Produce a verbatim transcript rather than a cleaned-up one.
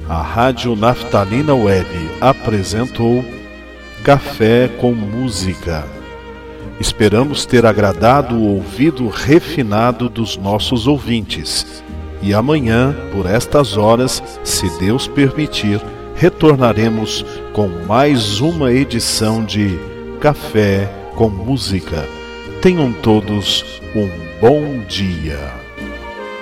a Rádio Naftalina Web apresentou Café com Música. Esperamos ter agradado o ouvido refinado dos nossos ouvintes. E amanhã, por estas horas, se Deus permitir, retornaremos com mais uma edição de Café com Música. Tenham todos um bom dia.